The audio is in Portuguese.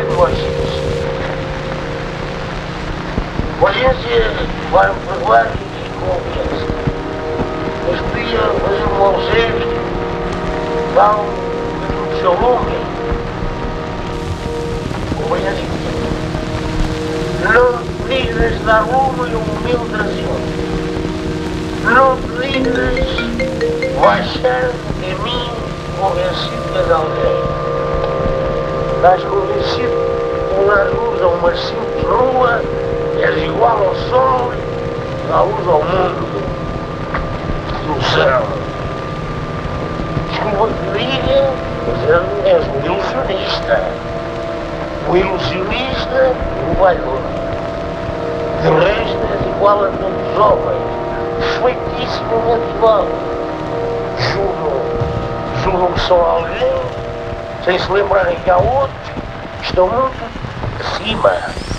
de vocês. Valência vai-me perdoar e confiança. Mas podia fazer um bom gesto, vão dentro do seu lume. Convém assim. Não te dignas dar rumo e um humilde trazido. Não te dignas baixar em mim convencido de alguém. Estás convencido que dar luz a uma simples rua és igual ao sol e dá luz ao mundo do céu. Desculpa que diga, mas és um ilusionista. O ilusionista o bailou. De resto és igual a todos os homens, perfeitissimamente igual. Julgam que são alguém, sem se lembrarem que há outros que estão muito acima.